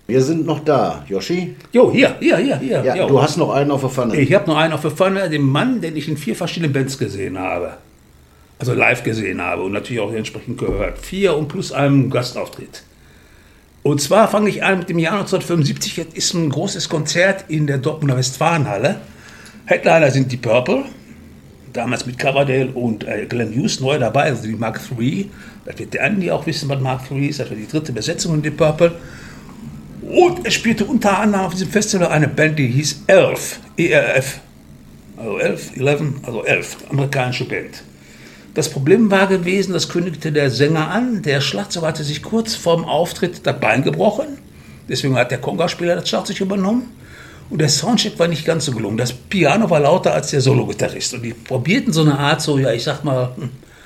Wir sind noch da, Yoshi. Jo, hier. Ja, Jo. du hast noch einen auf der Pfanne. Ich habe noch einen auf der Pfanne, den Mann, den ich in 4 verschiedenen Bands gesehen habe. Also live gesehen habe und natürlich auch entsprechend gehört. 4 und plus einem Gastauftritt. Und zwar fange ich an mit dem Jahr 1975. Jetzt ist ein großes Konzert in der Dortmunder Westfalenhalle. Headliner sind die Purple, damals mit Coverdale und Glenn Hughes neu dabei, also die Mark III. Das wird der Andy auch wissen, was Mark III ist. Das war die 3. Besetzung in die Purple. Und er spielte unter anderem auf diesem Festival eine Band, die hieß Elf, ERF. Also 11, amerikanische Band. Das Problem war gewesen, das kündigte der Sänger an, der Schlagzeuger hatte sich kurz vorm Auftritt das Bein gebrochen. Deswegen hat der Conga-Spieler das Schlagzeug übernommen. Und der Soundcheck war nicht ganz so gelungen. Das Piano war lauter als der Solo-Gitarrist. Und die probierten so eine Art, so, ja, ich sag mal,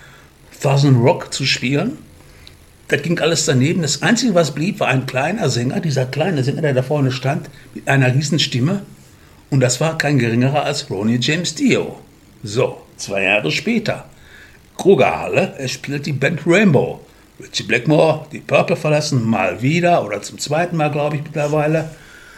Southern Rock zu spielen. Das ging alles daneben. Das Einzige, was blieb, war ein kleiner Sänger, dieser kleine Sänger, der da vorne stand, mit einer riesen Stimme. Und das war kein geringerer als Ronnie James Dio. So, 2 Jahre später. Krugerhalle, es spielt die Band Rainbow. Richie Blackmore, die Purple verlassen, mal wieder, oder zum 2. Mal, glaube ich, mittlerweile.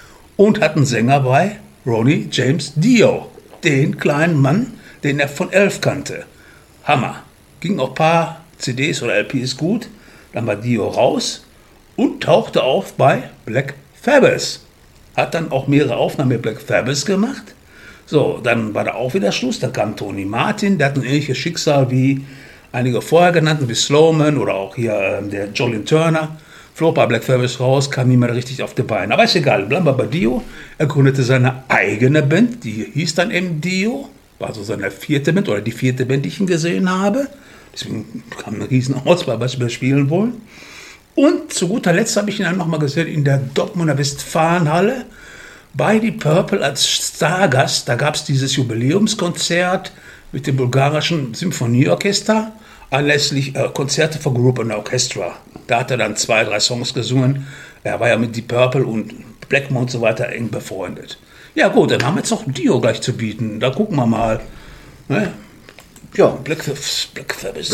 Und hat einen Sänger bei, Ronnie James Dio. Den kleinen Mann, den er von Elf kannte. Hammer. Ging auch ein paar CDs oder LPs gut. Dann war Dio raus und tauchte auf bei Black Sabbath. Hat dann auch mehrere Aufnahmen mit Black Sabbath gemacht. So, dann war da auch wieder Schluss. Dann kam Tony Martin, der hat ein ähnliches Schicksal wie einige vorher genannten, wie Sloman oder auch hier der Jolene Turner. Flog bei Black Sabbath raus, kam nicht mehr richtig auf die Beine. Aber ist egal, bleiben wir bei Dio. Er gründete seine eigene Band, die hieß dann eben Dio. War so seine 4. Band oder die 4. Band, die ich ihn gesehen habe. Deswegen kam eine riesen Auswahl, was wir spielen wollen. Und zu guter Letzt habe ich ihn dann nochmal gesehen in der Dortmunder Westfalenhalle bei die Purple als Stargast. Da gab es dieses Jubiläumskonzert mit dem bulgarischen Symphonieorchester, anlässlich Konzerte für Group and Orchestra. Da hat er dann 2, 3 Songs gesungen. Er war ja mit die Purple und Blackmore und so weiter eng befreundet. Ja gut, dann haben wir jetzt noch Dio gleich zu bieten. Da gucken wir mal. Ne? Ja, Black Sabbath.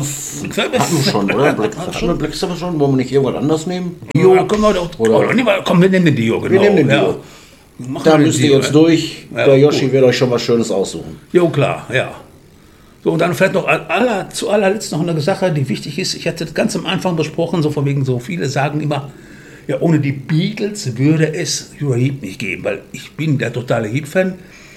hatten wir schon, oder? Black Sabbath schon? Wollen wir nicht irgendwas anderes nehmen? Dio? Ja, komm, wir nehmen den Dio, genau. Wir nehmen den Dio. Ja. Da müsst ihr jetzt durch. Ja, der Yoshi gut. wird euch schon was Schönes aussuchen. Jo, klar, ja. So, und dann vielleicht noch zu allerletzt noch eine Sache, die wichtig ist. Ich hatte das ganz am Anfang besprochen, so von wegen, so viele sagen immer, ja, ohne die Beatles würde es Uriah Heep nicht geben, weil ich bin der totale Heep-Fan.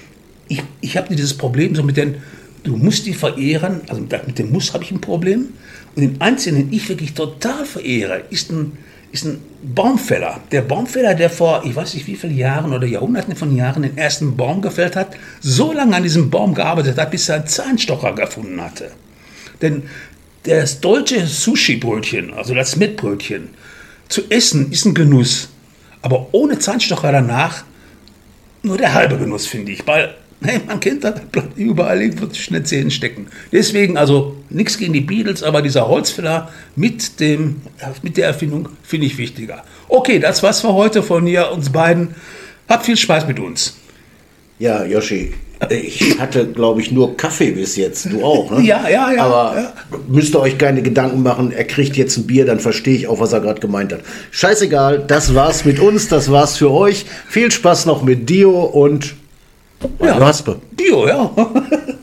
Ich habe dieses Problem so mit den, du musst die verehren, also mit dem Muss habe ich ein Problem. Und den einzigen, den ich wirklich total verehre, ist ein Baumfäller. Der Baumfäller, der vor, ich weiß nicht wie viele Jahren oder Jahrhunderten von Jahren den ersten Baum gefällt hat, so lange an diesem Baum gearbeitet hat, bis er einen Zahnstocher gefunden hatte. Denn das deutsche Sushi-Brötchen, also das Mettbrötchen, zu essen ist ein Genuss. Aber ohne Zahnstocher danach nur der halbe Genuss, finde ich. Weil, hey, man kennt das, bleibt überall irgendwo zwischen den Zähnen stecken. Deswegen also nichts gegen die Beatles, aber dieser Holzfäller mit der Erfindung finde ich wichtiger. Okay, das war's für heute von uns beiden. Habt viel Spaß mit uns. Ja, Yoshi, ich hatte, glaube ich, nur Kaffee bis jetzt. Du auch, ne? Ja. Aber müsst ihr euch keine Gedanken machen, er kriegt jetzt ein Bier, dann verstehe ich auch, was er gerade gemeint hat. Scheißegal, das war's mit uns, das war's für euch. Viel Spaß noch mit Dio und Raspe. Dio, ja.